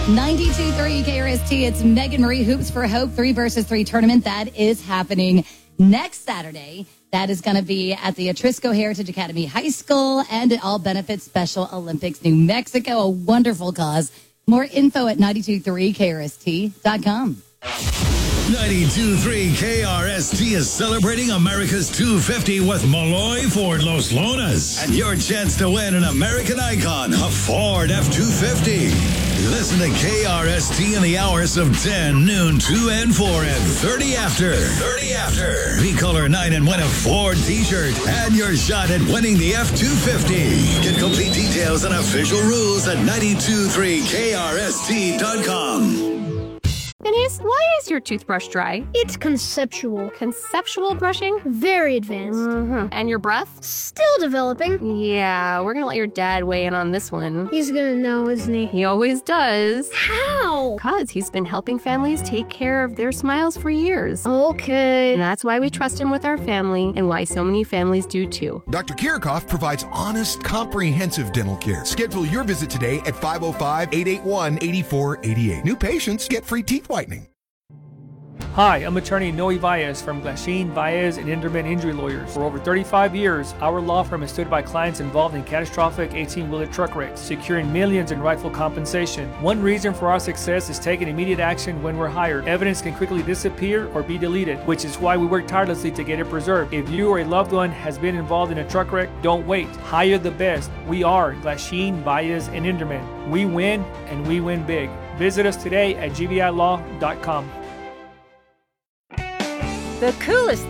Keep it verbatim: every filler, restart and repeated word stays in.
ninety-two point three K R S T. It's Megan Marie Hoops for Hope three versus three tournament. That is happening next Saturday. That is going to be at the Atrisco Heritage Academy High School, and it all benefits Special Olympics New Mexico, a wonderful cause. More info at nine two three K R S T dot com. ninety-two point three K R S T is celebrating America's two fifty with Malloy Ford Los Lonas. And your chance to win an American icon, a Ford F two fifty. Listen to K R S T in the hours of ten, noon, two, and four, and thirty after. thirty after. Be caller nine and win a Ford t-shirt and your shot at winning the F two fifty. Get complete details and official rules at nine two three K R S T dot com. Denise, why is your toothbrush dry? It's conceptual. Conceptual brushing? Very advanced. Mm-hmm. And your breath? Still developing. Yeah, we're gonna let your dad weigh in on this one. He's gonna know, isn't he? He always does. How? Because he's been helping families take care of their smiles for years. Okay. And that's why we trust him with our family, and why so many families do too. Doctor Kirikoff provides honest, comprehensive dental care. Schedule your visit today at five oh five, eight eight one, eight four eight eight. New patients get free teeth whitening. Hi, I'm attorney Noe Valles from Glasheen, Valles and Inderman Injury Lawyers. For over thirty-five years, our law firm has stood by clients involved in catastrophic eighteen-wheeler truck wrecks, securing millions in rightful compensation. One reason for our success is taking immediate action when we're hired. Evidence can quickly disappear or be deleted, which is why we work tirelessly to get it preserved. If you or a loved one has been involved in a truck wreck, don't wait. Hire the best. We are Glasheen, Valles and Inderman. We win, and we win big. Visit us today at G V I law dot com. The coolest